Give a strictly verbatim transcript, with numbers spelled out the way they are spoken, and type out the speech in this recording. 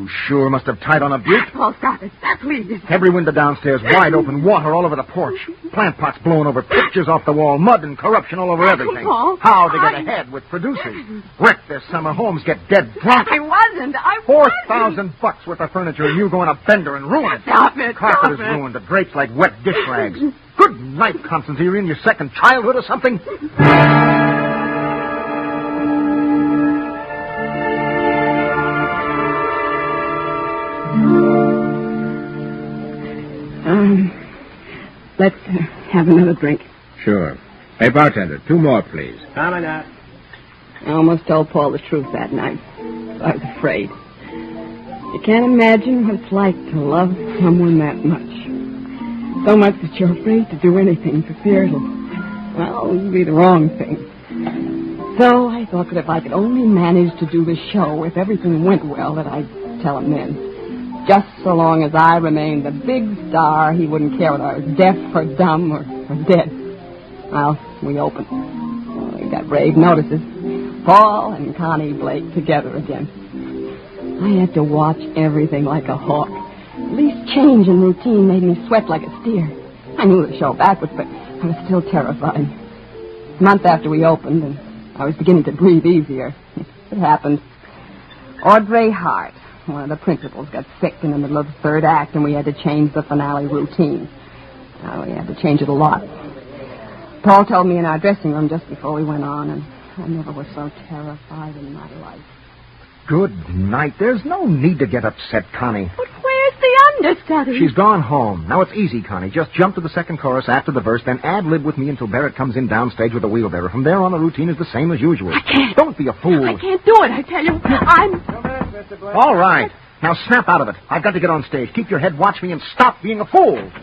You sure must have tied on a butte. Paul, stop it. Please. Every window downstairs wide open, water all over the porch. Plant pots blown over, pictures off the wall, mud and corruption all over everything. Paul, How they I... get ahead with producers. Wreck their summer homes, get dead drunk. I wasn't. I wasn't. Four thousand bucks worth of furniture, and you go on a bender and ruin it. Stop it. Carpet Stop is it. ruined. The drapes like wet dish rags. Good night, Constance. Are you in your second childhood or something? Um, let's uh, have another drink. Sure. Hey, bartender, two more, please. Coming up. I almost told Paul the truth that night. I was afraid. You can't imagine what it's like to love someone that much. So much that you're afraid to do anything for fear it'll, well, it'll be the wrong thing. So I thought that if I could only manage to do the show, if everything went well, that I'd tell him then. Just so long as I remained the big star, he wouldn't care whether I was deaf or dumb or, or dead. Well, we opened. Well, we got rave notices. Paul and Connie Blake together again. I had to watch everything like a hawk. At least change in routine made me sweat like a steer. I knew the show backwards, but I was still terrified. A month after we opened, and I was beginning to breathe easier, it happened. Audrey Hart, one of the principals, got sick in the middle of the third act, and we had to change the finale routine. Uh, we had to change it a lot. Paul told me in our dressing room just before we went on, and I never was so terrified in my life. Good night. There's no need to get upset, Connie. But where's the understudy? She's gone home. Now it's easy, Connie. Just jump to the second chorus after the verse, then ad-lib with me until Barrett comes in downstage with a wheelbarrow. From there on, the routine is the same as usual. I can't. Don't be a fool. I can't do it, I tell you. I'm... All right. Now snap out of it. I've got to get on stage. Keep your head, watch me, and stop being a fool.